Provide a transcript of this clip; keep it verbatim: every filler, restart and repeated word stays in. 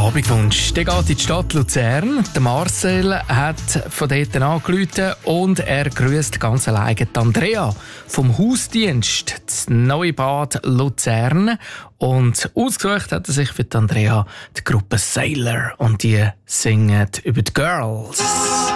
Abendwunsch. Der geht in die Stadt Luzern. Der Marcel hat von dort angerufen und er grüßt ganz alleine die Andrea vom Hausdienst, das neue Bad Luzern. Und ausgesucht hat er sich für die Andrea die Gruppe Sailor und die singen über die Girls.